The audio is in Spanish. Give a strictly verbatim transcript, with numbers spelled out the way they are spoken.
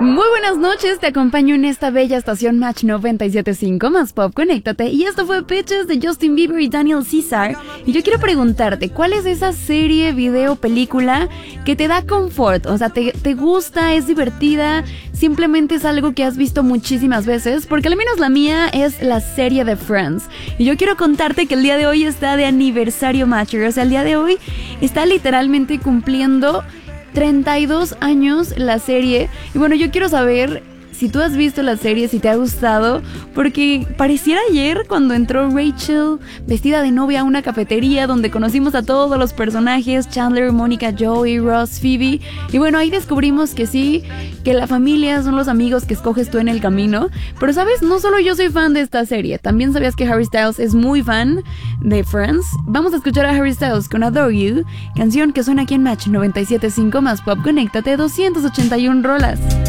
Muy buenas noches, te acompaño en esta bella estación Match noventa y siete punto cinco más Pop, conéctate. Y esto fue Pitches de Justin Bieber y Daniel Caesar. Y yo quiero preguntarte, ¿cuál es esa serie, video, película que te da confort? O sea, te, te gusta, es divertida, simplemente es algo que has visto muchísimas veces. Porque al menos la mía es la serie de Friends. Y yo quiero contarte que el día de hoy está de aniversario Matcher. O sea, el día de hoy está literalmente cumpliendo treinta y dos años la serie. Y bueno, yo quiero saber si tú has visto la serie, si te ha gustado, porque pareciera ayer cuando entró Rachel vestida de novia a una cafetería donde conocimos a todos los personajes, Chandler, Mónica, Joey, Ross, Phoebe, y bueno, ahí descubrimos que sí, que la familia son los amigos que escoges tú en el camino. Pero sabes, no solo yo soy fan de esta serie, también sabías que Harry Styles es muy fan de Friends. Vamos a escuchar a Harry Styles con Adore You, canción que suena aquí en Match noventa y siete punto cinco más Pop, conéctate, doscientas ochenta y una rolas.